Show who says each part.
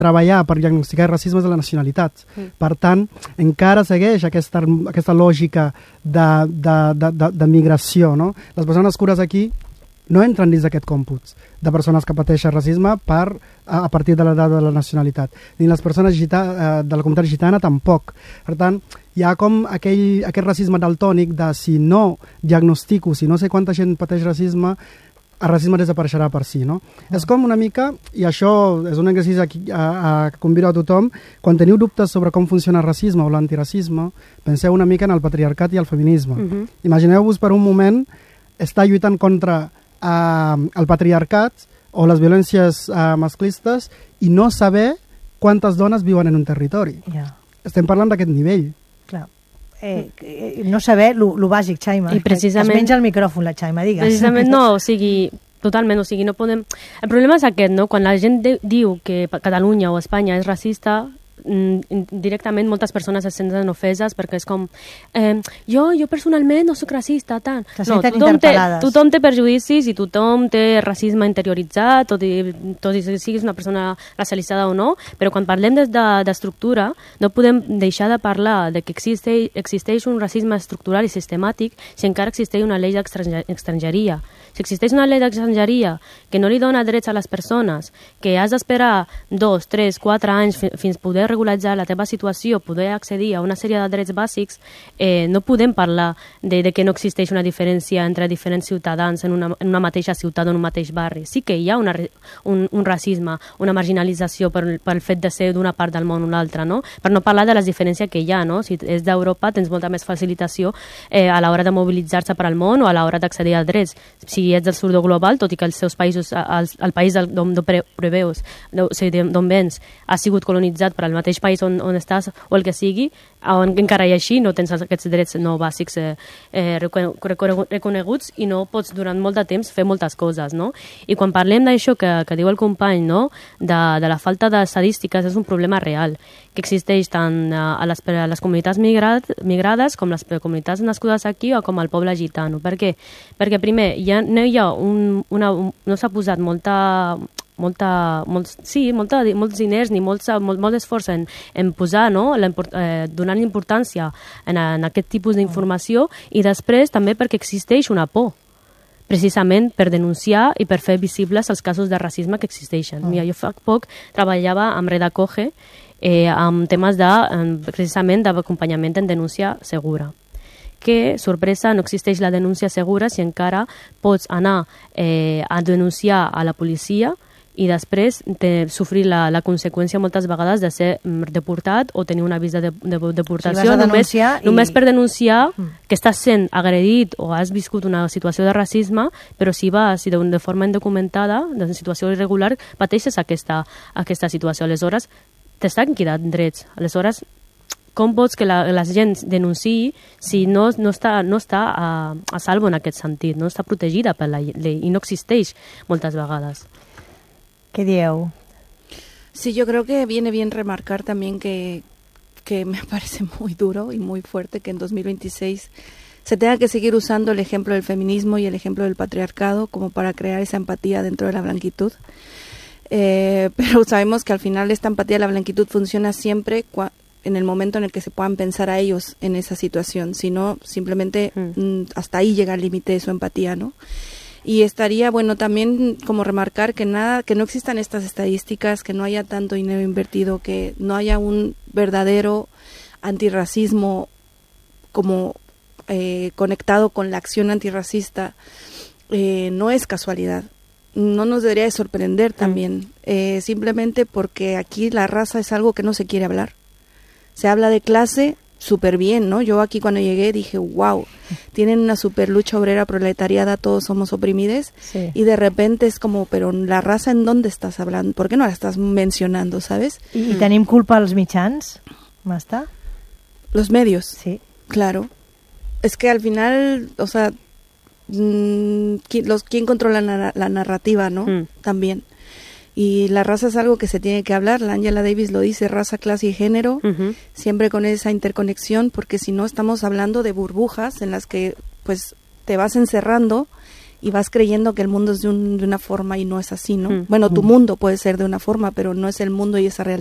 Speaker 1: treballar per diagnosticar racisme de la nacionalitat. Per tant, encara segueix aquesta lògica de migració. No? Les persones cures aquí no entren dins d'aquest còmput de persones que pateixen racisme a partir de l'edat de la nacionalitat. Ni les persones de la comunitat gitana tampoc. Per tant, hi ha com aquest racisme daltònic de si no diagnostico, si no sé quanta gent pateix racisme, el racisme desapareixerà per si, no? És com una mica, i això és un exercici que convido a tothom, quan teniu dubtes sobre com funciona el racisme o l'antiracisme, penseu una mica en el patriarcat i el feminisme. Imagineu-vos per un moment estar lluitant contra el patriarcat o les violències masclistes i no saber quantes dones viuen en un territori. Estem parlant d'aquest nivell.
Speaker 2: Clar. No saber lo bàsic, Xaima.
Speaker 3: I precisament...
Speaker 2: Es menja el micròfon, la Xaima, digues.
Speaker 3: Precisament no, o sigui, totalment, o sigui, no podem... El problema és aquest, no? Quan la gent diu que Catalunya o Espanya és racista, directament moltes persones es senten ofeses perquè és com jo personalment no soc racista, tant. No, tothom té perjudicis i tothom té racisme interioritzat, tot i que siguis una persona racialitzada o no, però quan parlem d'estructura no podem deixar de parlar de que existeix un racisme estructural i sistemàtic si encara existeix una llei d'estrangeria. Si existeix una llei d'estrangeria que no li dona drets a les persones, que has d'esperar 2, 3, 4 anys fins poder regularitzar la teva situació, poder accedir a una sèrie de drets bàsics, no podem parlar de que no existeix una diferència entre diferents ciutadans en una mateixa ciutat o en un mateix barri. Sí que hi ha un racisme, una marginalització pel fet de ser d'una part del món o una altra, no? Per no parlar de les diferències que hi ha, no? Si és d'Europa tens molta més facilitació a l'hora de mobilitzar-se per al món o a l'hora d'accedir a drets. Si ets del sud global, tot i que els seus països, el país d'on preveus, d'on vens, ha sigut colonitzat per al mateix país on estàs o el que sigui, on encara hi així no tens aquests drets no bàsics reconeguts i no pots durant molt de temps fer moltes coses, no? I quan parlem d'això que diu el company, no? De la falta d'estadístiques, és un problema real que existeix tant a les comunitats migrades com les comunitats nascudes aquí o com al poble gitano. Per què? Perquè primer no s'ha posat molts diners ni molt esforç en posar, no? Donant importància en aquest tipus d'informació i després també perquè existeix una por precisament per denunciar i per fer visibles els casos de racisme que existeixen. Mira, jo fa poc treballava amb Redacoge amb temes precisament d'acompanyament en denúncia segura. Que, sorpresa, no existeix la denúncia segura si encara pots anar a denunciar a la policia i després sofrir la conseqüència moltes vegades de ser deportat o tenir un avís de deportació només per denunciar que estàs sent agredit o has viscut una situació de racisme, però si vas de forma indocumentada, de situació irregular, pateixes aquesta situació. Aleshores, t'estan quedant drets. Aleshores, com vols que la gent denunciï si no està a salvo en aquest sentit, no està protegida per la llei i no existeix moltes vegades.
Speaker 2: ¿Qué dieu?
Speaker 4: Sí, yo creo que viene bien remarcar también que me parece muy duro y muy fuerte que en 2026 se tenga que seguir usando el ejemplo del feminismo y el ejemplo del patriarcado como para crear esa empatía dentro de la blanquitud. Pero sabemos que al final esta empatía de la blanquitud funciona siempre en el momento en el que se puedan pensar a ellos en esa situación, si no, simplemente hasta ahí llega el límite de su empatía, ¿no? Y estaría bueno también como remarcar que no existan estas estadísticas, que no haya tanto dinero invertido, que no haya un verdadero antirracismo como conectado con la acción antirracista, no es casualidad. No nos debería de sorprender también, simplemente porque aquí la raza es algo que no se quiere hablar. Se habla de clase súper bien, ¿no? Yo aquí cuando llegué dije, wow, tienen una súper lucha obrera proletariada, todos somos oprimides, sí. Y de repente es como, pero la raza, ¿en dónde estás hablando? ¿Por qué no la estás mencionando, sabes?
Speaker 2: ¿Y tenim culpa als mitjans, Masta?
Speaker 4: Los medios.
Speaker 2: Sí.
Speaker 4: Claro. Es que al final, o sea, ¿quién controla la narrativa, no? También. Y la raza es algo que se tiene que hablar, la Angela Davis lo dice, raza, clase y género, siempre con esa interconexión, porque si no estamos hablando de burbujas en las que pues te vas encerrando y vas creyendo que el mundo es de una forma y no es así, ¿no? Bueno, tu mundo puede ser de una forma, pero no es el mundo y esa realidad